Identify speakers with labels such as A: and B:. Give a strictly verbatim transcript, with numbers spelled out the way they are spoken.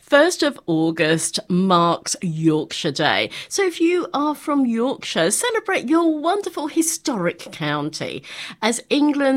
A: first of August marks Yorkshire Day. So if you are from Yorkshire, celebrate your wonderful historic county as England